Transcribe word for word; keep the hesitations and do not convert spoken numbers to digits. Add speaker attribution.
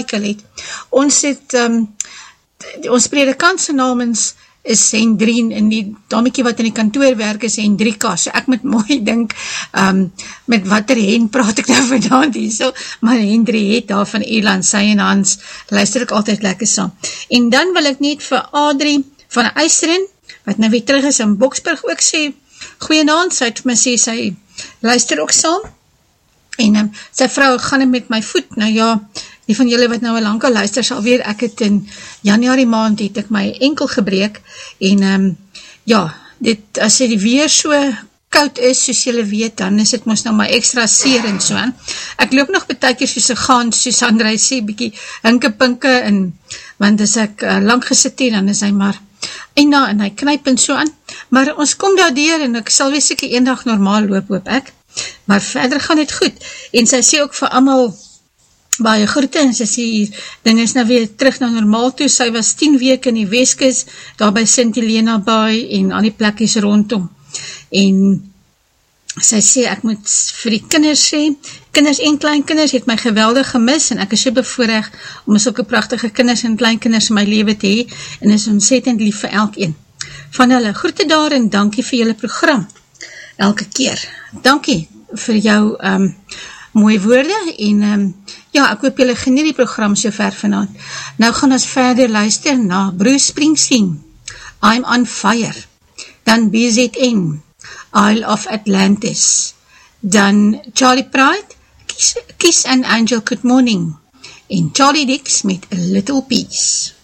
Speaker 1: Michael het. Ons het, um, ons predikant se namens is Hendrien, en die dametjie wat in die kantoor werk is Hendrika, so ek moet mooi dink, um, met watter hen praat ek nou vandaan hier, so, maar Hendriet daar van Ierland, sy en Hans, luister ek altyd lekker saam. En dan wil ek net vir Adrie van Eisteren, wat nou weer terug is in Boksburg ook sê, goeienaand, sy het my sê, sy luister ook saam, en um, sy vrou, gaan het met my voet, nou ja, die van julle wat nou al lang al luister, sal weet, ek het in januarie maand, het ek my enkel gebreek, en um, ja, dit, as dit weer so koud is, soos julle weet, dan is dit mos nou maar extra seer en so aan. Ek loop nog betekeer soos een gaan, soos André sê, bykie hinke pinke, en, want as ek uh, lang gesit het, dan is hy maar eina, en hy knyp en so aan, maar ons kom daar deur, en ek sal wees ek een dag normaal loop, hoop ek, maar verder gaan het goed, en sy sê ook vir almal, baie groete, en sy sê, ding is nou weer terug na normaal toe, sy was tien weke in die Weskus, daar by Sint Helena Baai, en al die plekkies rondom, en sy sê, ek moet vir die kinders sê, kinders en kleinkinders het my geweldig gemis, en ek is so bevoorreg, om sulke prachtige kinders en kleinkinders in my lewe te hee, en is ontzettend lief vir elkeen, van hulle, groete daar, en dankie vir julle program, elke keer, dankie vir jou, um, mooie woorde, en um, ja, ek hoop julle geniet die program so ver vanavond. Nou gaan ons verder luister na Bruce Springsteen, I'm on Fire, dan B Z N, Isle of Atlantis, dan Charlie Pride, Kiss, Kiss and Angel Good Morning, en Charlie Dix met A Little Peace.